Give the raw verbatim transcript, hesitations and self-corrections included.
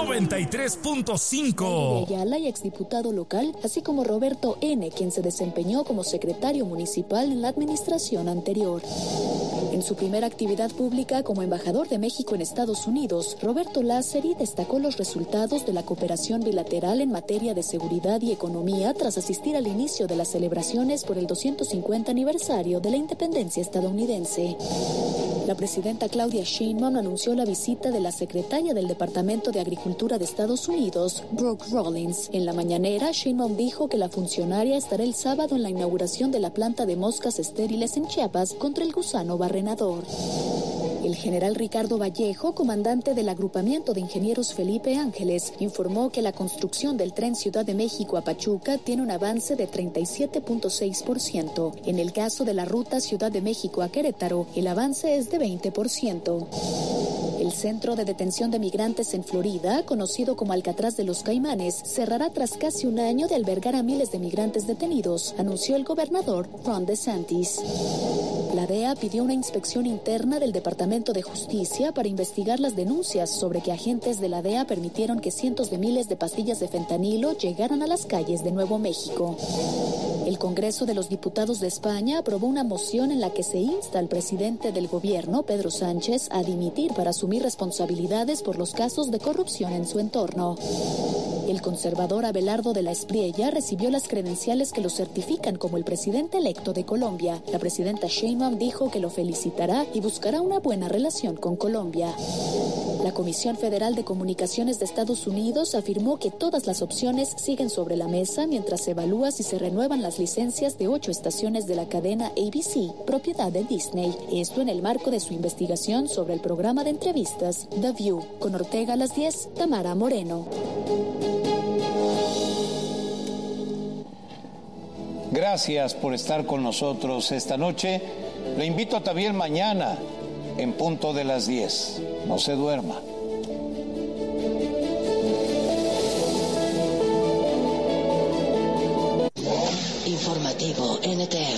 noventa y tres punto cinco. Ayala y exdiputado local, así como Roberto N., quien se desempeñó como secretario municipal en la administración anterior. En su primera actividad pública como embajador de México en Estados Unidos, Roberto Lázari destacó los resultados de la cooperación bilateral en materia de seguridad y economía tras asistir al inicio de las celebraciones por el doscientos cincuenta aniversario de la independencia estadounidense. La presidenta Claudia Sheinbaum anunció la visita de la secretaria del Departamento de Agricultura de Estados Unidos, Brooke Rollins. En la mañanera, Sheinbaum dijo que la funcionaria estará el sábado en la inauguración de la planta de moscas estériles en Chiapas contra el gusano barrenador. El general Ricardo Vallejo, comandante del agrupamiento de ingenieros Felipe Ángeles, informó que la construcción del tren Ciudad de México a Pachuca tiene un avance de treinta y siete punto seis por ciento. En el caso de la ruta Ciudad de México a Querétaro, el avance es de veinte por ciento. El centro de detención de migrantes en Florida, conocido como Alcatraz de los Caimanes, cerrará tras casi un año de albergar a miles de migrantes detenidos, anunció el gobernador Ron DeSantis. La D E A pidió una inspección interna del Departamento de Justicia para investigar las denuncias sobre que agentes de la D E A permitieron que cientos de miles de pastillas de fentanilo llegaran a las calles de Nuevo México. El Congreso de los Diputados de España aprobó una moción en la que se insta al presidente del gobierno, Pedro Sánchez, a dimitir para asumir responsabilidades por los casos de corrupción en su entorno. El conservador Abelardo de la Espriella recibió las credenciales que lo certifican como el presidente electo de Colombia. La presidenta Sheinbaum dijo que lo felicitará y buscará una buena relación con Colombia. La Comisión Federal de Comunicaciones de Estados Unidos afirmó que todas las opciones siguen sobre la mesa mientras se evalúa si se renuevan las licencias de ocho estaciones de la cadena A B C, propiedad de Disney. Esto en el marco de su investigación sobre el programa de entrevistas The View. Con Ortega a las diez, Tamara Moreno. Gracias por estar con nosotros esta noche. Le invito también mañana en punto de las diez. No se duerma. Informativo N T R.